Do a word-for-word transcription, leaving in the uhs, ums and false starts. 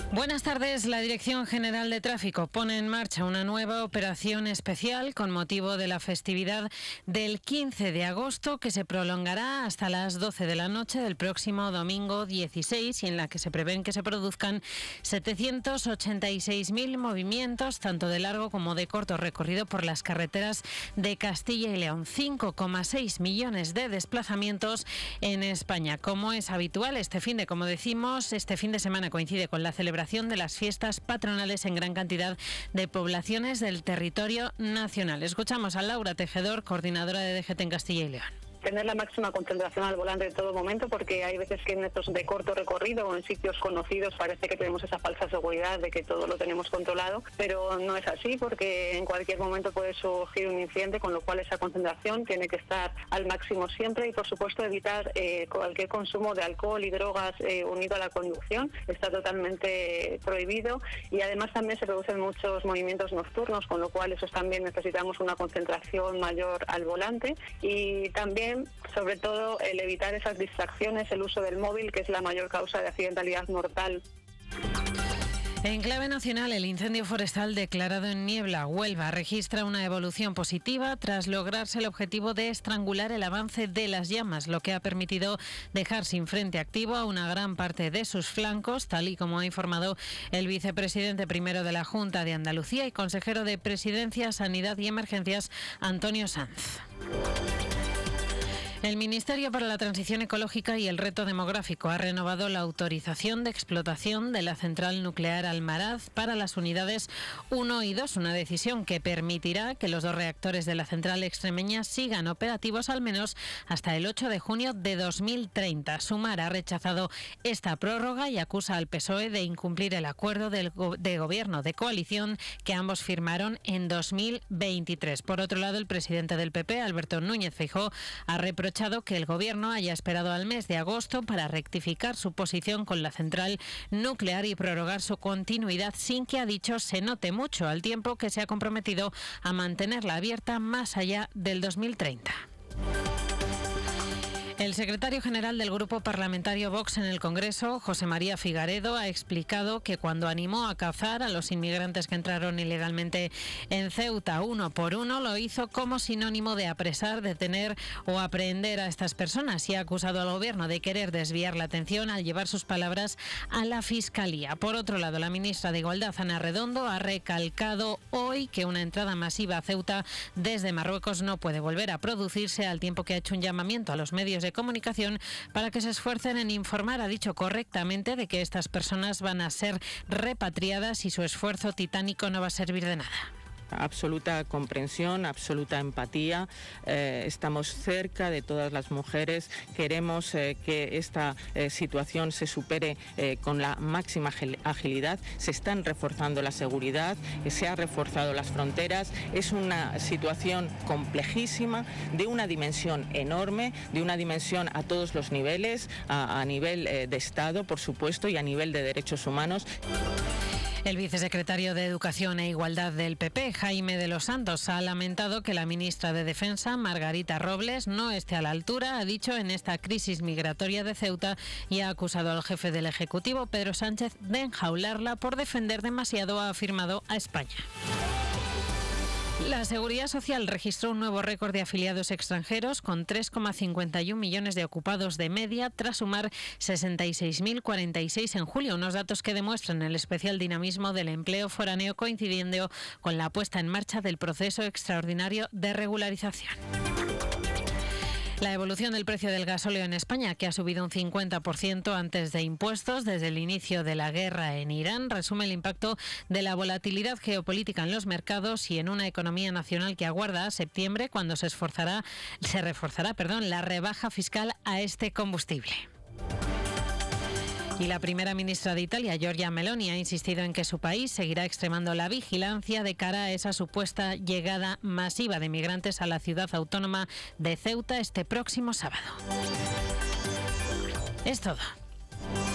Buenas tardes. La Dirección General de Tráfico pone en marcha una nueva operación especial con motivo de la festividad del quince de agosto, que se prolongará hasta las doce de la noche del próximo domingo dieciséis, y en la que se prevén que se produzcan setecientos ochenta y seis mil movimientos, tanto de largo como de corto recorrido, por las carreteras de Castilla y León. cinco coma seis millones de desplazamientos en España. Como es habitual, este fin de, como decimos, este fin de semana coincide con la celebración de las fiestas patronales en gran cantidad de poblaciones del territorio nacional. Escuchamos a Laura Tejedor, coordinadora de D G T en Castilla y León. Tener la máxima concentración al volante en todo momento, porque hay veces que en estos de corto recorrido o en sitios conocidos parece que tenemos esa falsa seguridad de que todo lo tenemos controlado, pero no es así, porque en cualquier momento puede surgir un incidente, con lo cual esa concentración tiene que estar al máximo siempre, y por supuesto evitar eh, cualquier consumo de alcohol y drogas eh, unido a la conducción. Está totalmente prohibido, y además también se producen muchos movimientos nocturnos, con lo cual eso también necesitamos una concentración mayor al volante, y también sobre todo el evitar esas distracciones, el uso del móvil, que es la mayor causa de accidentalidad mortal. En clave nacional, el incendio forestal declarado en Niebla, Huelva, registra una evolución positiva tras lograrse el objetivo de estrangular el avance de las llamas, lo que ha permitido dejar sin frente activo a una gran parte de sus flancos, tal y como ha informado el vicepresidente primero de la Junta de Andalucía y consejero de Presidencia, Sanidad y Emergencias, Antonio Sanz. El Ministerio para la Transición Ecológica y el Reto Demográfico ha renovado la autorización de explotación de la central nuclear Almaraz para las unidades uno y dos, una decisión que permitirá que los dos reactores de la central extremeña sigan operativos al menos hasta el ocho de junio de dos mil treinta. Sumar ha rechazado esta prórroga y acusa al P S O E de incumplir el acuerdo del go- de gobierno de coalición que ambos firmaron en dos mil veintitrés. Por otro lado, el presidente del P P, Alberto Núñez Feijóo, ha reprochado que el Gobierno haya esperado al mes de agosto para rectificar su posición con la central nuclear y prorrogar su continuidad sin que, ha dicho, se note mucho, al tiempo que se ha comprometido a mantenerla abierta más allá del dos mil treinta. El secretario general del Grupo Parlamentario Vox en el Congreso, José María Figaredo, ha explicado que cuando animó a cazar a los inmigrantes que entraron ilegalmente en Ceuta uno por uno, lo hizo como sinónimo de apresar, detener o aprehender a estas personas, y ha acusado al Gobierno de querer desviar la atención al llevar sus palabras a la Fiscalía. Por otro lado, la ministra de Igualdad, Ana Redondo, ha recalcado hoy que una entrada masiva a Ceuta desde Marruecos no puede volver a producirse, al tiempo que ha hecho un llamamiento a los medios de de comunicación para que se esfuercen en informar, ha dicho, correctamente, de que estas personas van a ser repatriadas y su esfuerzo titánico no va a servir de nada. Absoluta comprensión, absoluta empatía. Eh, estamos cerca de todas las mujeres. Queremos eh, que esta eh, situación se supere eh, con la máxima agilidad. Se están reforzando la seguridad, eh, se han reforzado las fronteras. Es una situación complejísima, de una dimensión enorme, de una dimensión a todos los niveles, a, a nivel eh, de Estado, por supuesto, y a nivel de derechos humanos. El vicesecretario de Educación e Igualdad del P P, Jaime de los Santos, ha lamentado que la ministra de Defensa, Margarita Robles, no esté a la altura, ha dicho, en esta crisis migratoria de Ceuta, y ha acusado al jefe del Ejecutivo, Pedro Sánchez, de enjaularla por defender demasiado, ha afirmado, a España. La Seguridad Social registró un nuevo récord de afiliados extranjeros con tres coma cincuenta y uno millones de ocupados de media, tras sumar sesenta y seis mil cuarenta y seis en julio, unos datos que demuestran el especial dinamismo del empleo foráneo, coincidiendo con la puesta en marcha del proceso extraordinario de regularización. La evolución del precio del gasóleo en España, que ha subido un cincuenta por ciento antes de impuestos desde el inicio de la guerra en Irán, resume el impacto de la volatilidad geopolítica en los mercados y en una economía nacional que aguarda a septiembre, cuando se esforzará, se reforzará, perdón, la rebaja fiscal a este combustible. Y la primera ministra de Italia, Giorgia Meloni, ha insistido en que su país seguirá extremando la vigilancia de cara a esa supuesta llegada masiva de migrantes a la ciudad autónoma de Ceuta este próximo sábado. Es todo.